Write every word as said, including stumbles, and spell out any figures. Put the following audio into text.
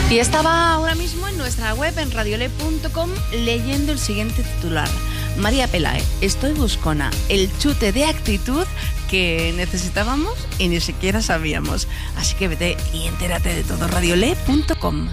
Y estaba ahora mismo en nuestra web, en radiole punto com, leyendo el siguiente titular. María Pelae, estoy buscona, el chute de actitud que necesitábamos y ni siquiera sabíamos. Así que vete y entérate de todo, radiole punto com.